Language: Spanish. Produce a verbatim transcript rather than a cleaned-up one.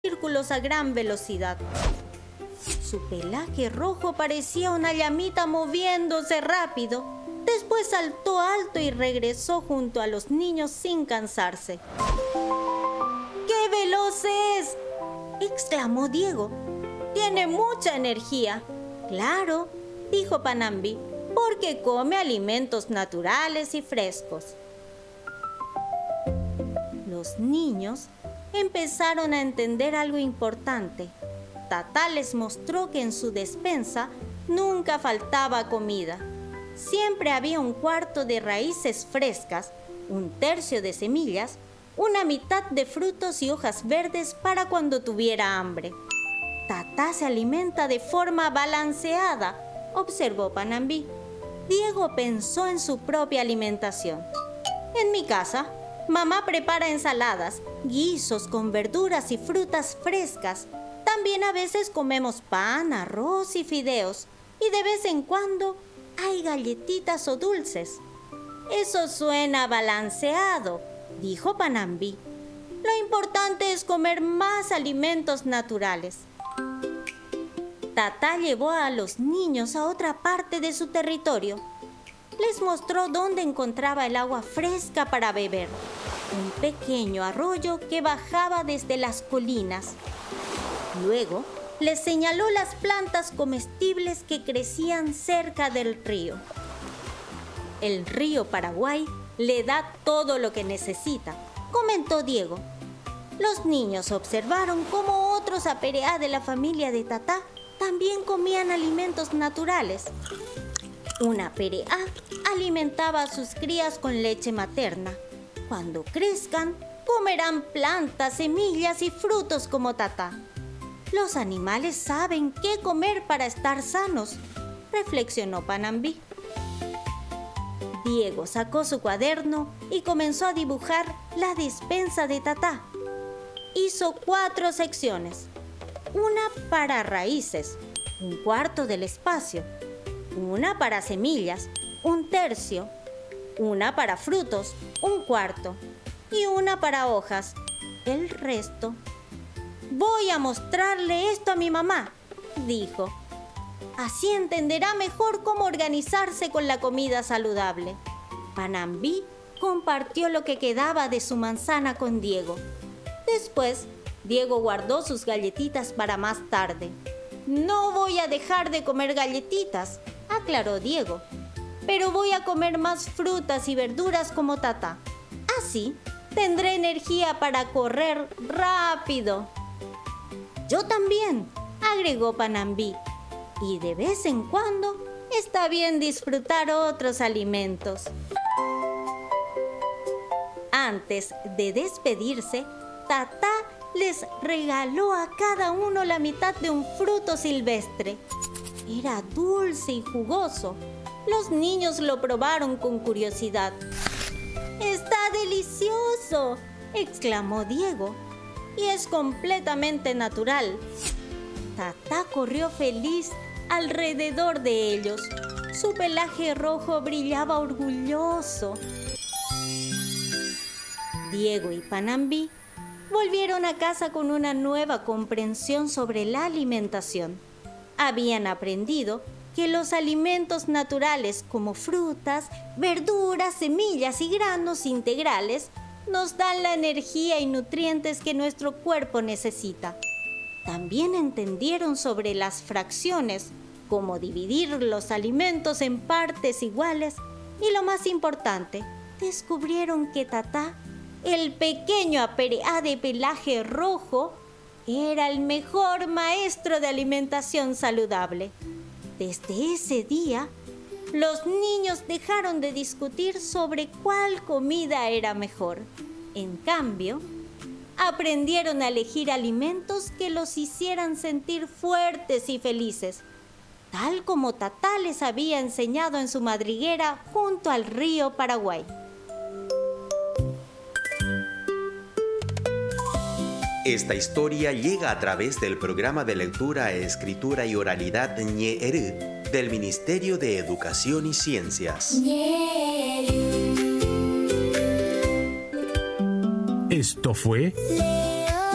círculos a gran velocidad. Su pelaje rojo parecía una llamita moviéndose rápido. Después saltó alto y regresó junto a los niños sin cansarse. ¡Qué veloz es!, exclamó Diego. Tiene mucha energía. Claro, dijo Panambi, porque come alimentos naturales y frescos. Los niños empezaron a entender algo importante. Tatá les mostró que en su despensa nunca faltaba comida. Siempre había un cuarto de raíces frescas, un tercio de semillas, una mitad de frutos y hojas verdes para cuando tuviera hambre. Tatá se alimenta de forma balanceada, observó Panambi. Diego pensó en su propia alimentación. En mi casa, mamá prepara ensaladas, guisos con verduras y frutas frescas. También a veces comemos pan, arroz y fideos. Y de vez en cuando hay galletitas o dulces. Eso suena balanceado, dijo Panambi. Lo importante es comer más alimentos naturales. Tatá llevó a los niños a otra parte de su territorio. Les mostró dónde encontraba el agua fresca para beber. Un pequeño arroyo que bajaba desde las colinas. Luego, les señaló las plantas comestibles que crecían cerca del río. El río Paraguay le da todo lo que necesita, comentó Diego. Los niños observaron cómo otros apereá de la familia de Tatá también comían alimentos naturales. Una apereá alimentaba a sus crías con leche materna. Cuando crezcan, comerán plantas, semillas y frutos como Tatá. Los animales saben qué comer para estar sanos, reflexionó Panambi. Diego sacó su cuaderno y comenzó a dibujar la despensa de Tatá. Hizo cuatro secciones. Una para raíces, un cuarto del espacio. Una para semillas, un tercio. Una para frutos, un cuarto. Y una para hojas, el resto. Voy a mostrarle esto a mi mamá, dijo. Así entenderá mejor cómo organizarse con la comida saludable. Panambi compartió lo que quedaba de su manzana con Diego. Después, Diego guardó sus galletitas para más tarde. No voy a dejar de comer galletitas, aclaró Diego. Pero voy a comer más frutas y verduras como Tatá. Así tendré energía para correr rápido. Yo también, agregó Panambi. Y de vez en cuando está bien disfrutar otros alimentos. Antes de despedirse, Tatá les regaló a cada uno la mitad de un fruto silvestre. Era dulce y jugoso. Los niños lo probaron con curiosidad. ¡Está delicioso!, exclamó Diego. Y es completamente natural. Tatá corrió feliz alrededor de ellos. Su pelaje rojo brillaba orgulloso. Diego y Panambi volvieron a casa con una nueva comprensión sobre la alimentación. Habían aprendido que los alimentos naturales como frutas, verduras, semillas y granos integrales nos dan la energía y nutrientes que nuestro cuerpo necesita. También entendieron sobre las fracciones, cómo dividir los alimentos en partes iguales y, lo más importante, descubrieron que Tatá, el pequeño apereá de pelaje rojo, era el mejor maestro de alimentación saludable. Desde ese día, los niños dejaron de discutir sobre cuál comida era mejor. En cambio, aprendieron a elegir alimentos que los hicieran sentir fuertes y felices, tal como Tatá les había enseñado en su madriguera junto al río Paraguay. Esta historia llega a través del programa de lectura, escritura y oralidad Ñe'erü del Ministerio de Educación y Ciencias. Esto fue